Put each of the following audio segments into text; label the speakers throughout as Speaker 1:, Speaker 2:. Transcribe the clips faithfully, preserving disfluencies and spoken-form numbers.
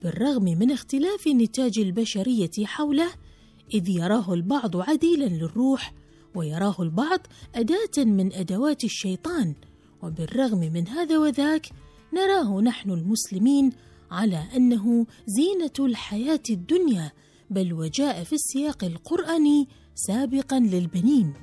Speaker 1: بالرغم من اختلاف نتاج البشرية حوله، إذ يراه البعض عديلا للروح ويراه البعض أداة من أدوات الشيطان. وبالرغم من هذا وذاك نراه نحن المسلمين على أنه زينة الحياة الدنيا، بل وجاء في السياق القرآني سابقا للبنين.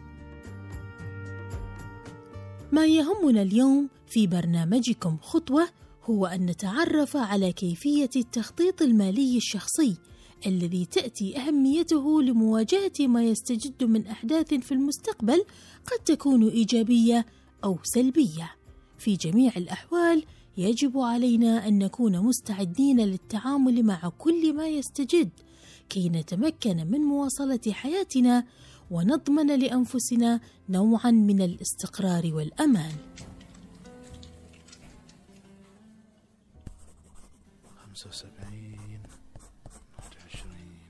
Speaker 1: ما يهمنا اليوم في برنامجكم خطوة هو أن نتعرف على كيفية التخطيط المالي الشخصي الذي تأتي أهميته لمواجهة ما يستجد من أحداث في المستقبل قد تكون إيجابية أو سلبية. في جميع الأحوال يجب علينا أن نكون مستعدين للتعامل مع كل ما يستجد كي نتمكن من مواصلة حياتنا ونضمن لأنفسنا نوعا من الاستقرار والأمان.
Speaker 2: خمسة وسبعين عشرين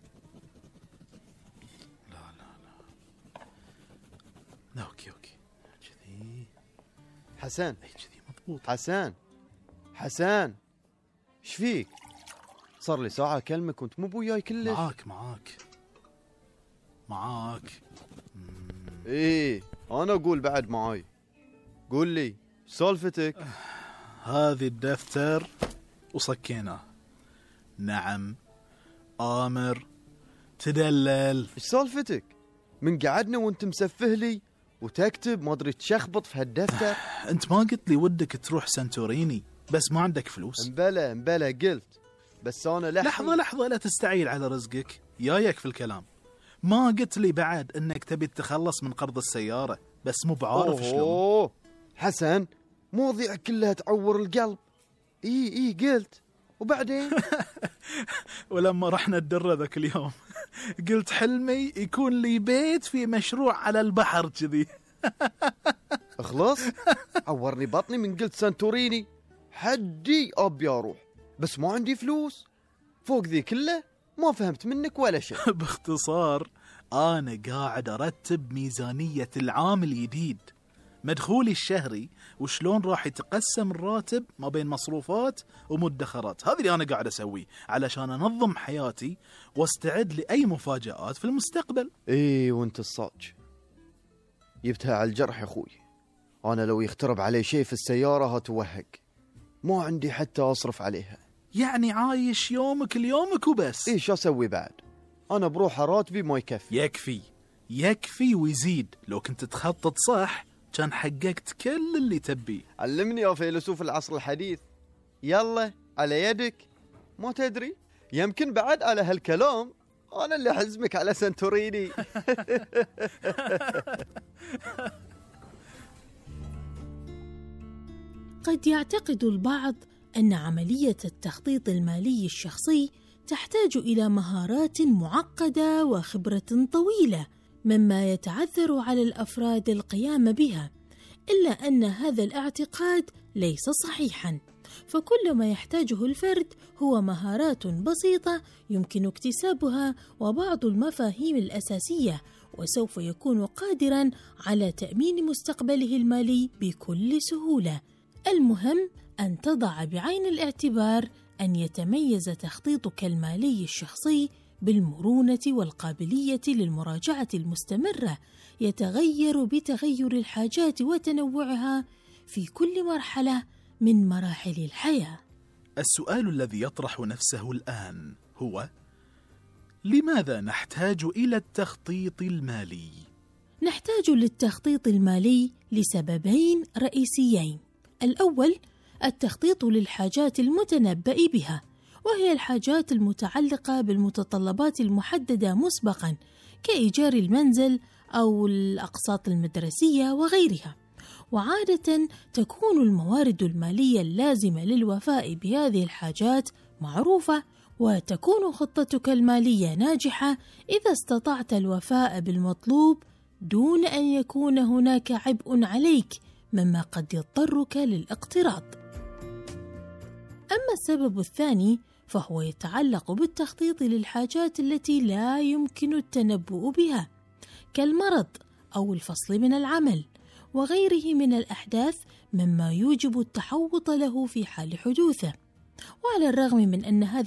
Speaker 2: لا لا لا لا اوكي اوكي كذي.
Speaker 3: حسن
Speaker 2: اي كذي مضبوط.
Speaker 3: حسن حسن ايش فيك؟ صار لي ساعة اكلمك وانت مو بوياي كلش.
Speaker 2: معاك معاك معاك
Speaker 3: ايه انا اقول بعد معاي. قول لي سالفتك.
Speaker 2: هذه الدفتر وصكيناه. نعم آمر تدلل.
Speaker 3: ايش سالفتك؟ من قعدنا وانت مسفه لي وتكتب ما ادري تشخبط في هالدفتر.
Speaker 2: انت ما قلت لي ودك تروح سانتوريني بس ما عندك فلوس؟
Speaker 3: مبلا مبلا قلت بس انا لحظة
Speaker 2: لحظة لحظة لا تستعيل على رزقك. يايك في الكلام. ما قلت لي بعد انك تبي تتخلص من قرض السيارة بس مو بعارف شلون.
Speaker 3: اوه حسن مواضيع كلها تعور القلب. اي اي قلت وبعدين
Speaker 2: ولما رحنا الدرة ذاك اليوم قلت حلمي يكون لي بيت في مشروع على البحر كذي.
Speaker 3: اخلص عورني بطني من قلت سانتوريني. حدي ابي اروح بس ما عندي فلوس. فوق ذي كله ما فهمت منك ولا شيء.
Speaker 2: باختصار انا قاعد ارتب ميزانية العام الجديد، مدخولي الشهري وشلون راح يتقسم الراتب ما بين مصروفات ومدخرات. هذا اللي أنا قاعد أسويه علشان أنظم حياتي واستعد لأي مفاجآت في المستقبل.
Speaker 3: إيه وانت الصاج جبتها على الجرح يا أخوي. أنا لو يخترب علي شيء في السيارة هتوهق، ما عندي حتى أصرف عليها.
Speaker 2: يعني عايش يومك ليومك وبس.
Speaker 3: إيه شو أسوي بعد؟ أنا بروح راتبي ما يكفي.
Speaker 2: يكفي يكفي ويزيد. لو كنت تخطط صح كان حققت كل اللي تبيه.
Speaker 3: علمني يا فيلسوف العصر الحديث. يلا على يدك. ما تدري يمكن بعد على هالكلام أنا اللي حزمك على سانتوريني.
Speaker 1: قد يعتقد البعض أن عملية التخطيط المالي الشخصي تحتاج إلى مهارات معقدة وخبرة طويلة، مما يتعذر على الأفراد القيام بها. إلا أن هذا الاعتقاد ليس صحيحاً، فكل ما يحتاجه الفرد هو مهارات بسيطة يمكن اكتسابها وبعض المفاهيم الأساسية، وسوف يكون قادراً على تأمين مستقبله المالي بكل سهولة. المهم أن تضع بعين الاعتبار أن يتميز تخطيطك المالي الشخصي بالمرونة والقابلية للمراجعة المستمرة، يتغير بتغير الحاجات وتنوعها في كل مرحلة من مراحل الحياة.
Speaker 2: السؤال الذي يطرح نفسه الآن هو: لماذا نحتاج إلى التخطيط المالي؟
Speaker 1: نحتاج للتخطيط المالي لسببين رئيسيين. الأول التخطيط للحاجات المتنبأ بها، وهي الحاجات المتعلقة بالمتطلبات المحددة مسبقاً كإيجار المنزل أو الأقساط المدرسية وغيرها. وعادة تكون الموارد المالية اللازمة للوفاء بهذه الحاجات معروفة، وتكون خطتك المالية ناجحة إذا استطعت الوفاء بالمطلوب دون أن يكون هناك عبء عليك مما قد يضطرك للاقتراض. أما السبب الثاني فهو يتعلق بالتخطيط للحاجات التي لا يمكن التنبؤ بها، كالمرض أو الفصل من العمل وغيره من الأحداث مما يوجب التحوط له في حال حدوثه. وعلى الرغم من أن هذه